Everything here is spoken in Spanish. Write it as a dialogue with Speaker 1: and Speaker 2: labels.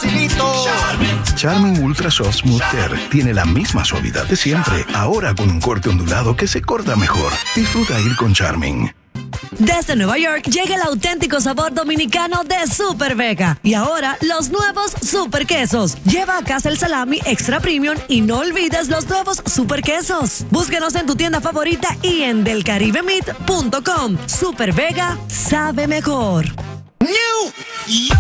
Speaker 1: facilito.
Speaker 2: Charmin Ultra Soft Smooth Care tiene la misma suavidad de siempre, ahora con un corte ondulado que se corta mejor. Disfruta ir con Charmin.
Speaker 3: Desde Nueva York llega el auténtico sabor dominicano de Super Vega. Y ahora, los nuevos Super Quesos. Lleva a casa el salami extra premium y no olvides los nuevos Super Quesos. Búsquenos en tu tienda favorita y en delcaribemeat.com. Super Vega sabe mejor.